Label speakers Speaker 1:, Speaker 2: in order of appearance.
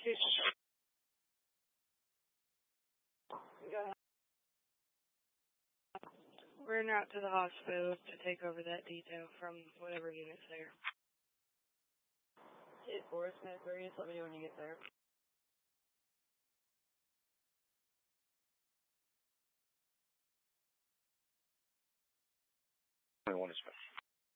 Speaker 1: We're en route to the hospital to take over that detail from whatever unit's there.
Speaker 2: Hit Forest Smith, where you? Let me know when you get there.
Speaker 3: Only one is